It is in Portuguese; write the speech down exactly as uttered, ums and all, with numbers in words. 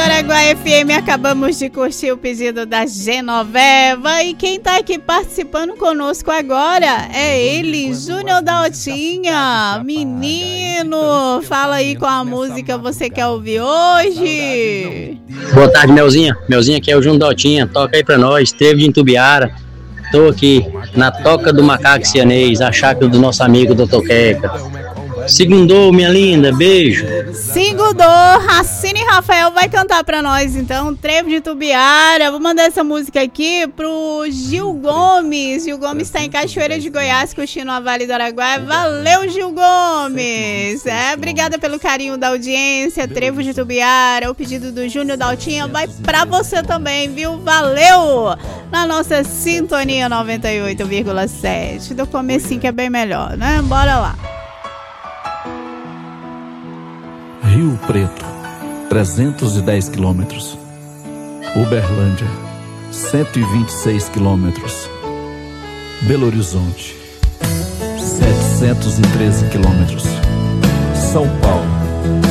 Araguaia F M, acabamos de curtir o pedido da Genoveva. E quem tá aqui participando conosco agora é ele, Júnior da Otinha. Menino, fala aí qual a música você quer ouvir hoje. Boa tarde, Melzinha. Melzinha, aqui é o Júnior da Otinha. Toca aí pra nós, Teve de Intubiara. Tô aqui na Toca do Macaco Cianês, a chácara do nosso amigo doutor Queca. Segundou, minha linda, beijo. Segundou, Racine Rafael vai cantar pra nós então, Trevo de Tubiara. Vou mandar essa música aqui pro Gil Gomes. Gil Gomes tá em Cachoeira de Goiás, curtindo a Vale do Araguaia. Valeu, Gil Gomes. É, obrigada pelo carinho da audiência. Trevo de Tubiara, o pedido do Júnior Daltinha vai pra você também, viu? Valeu! Na nossa sintonia noventa e oito vírgula sete. Do comecinho que é bem melhor, né? Bora lá. Rio Preto, trezentos e dez quilômetros. Uberlândia, cento e vinte e seis quilômetros. Belo Horizonte, setecentos e treze quilômetros. São Paulo,